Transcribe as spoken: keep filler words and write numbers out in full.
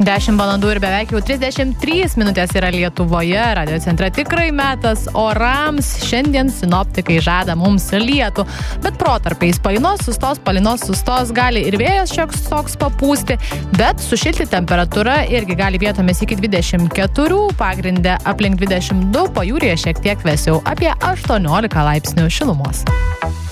dešimt valandų ir beveik jau trisdešimt trys minutės yra Lietuvoje. Radio centre tikrai metas orams. Šiandien sinoptikai žada mums lietų, bet protarpiais palynos sustos, palynos sustos, gali ir vėjas šioks toks papūsti, bet sušilti temperatūra irgi gali vietomis iki dvidešimt keturių, pagrinde aplink dvidešimt du, pajūryje šiek tiek vėsiau, apie aštuoniolika laipsnių šilumos.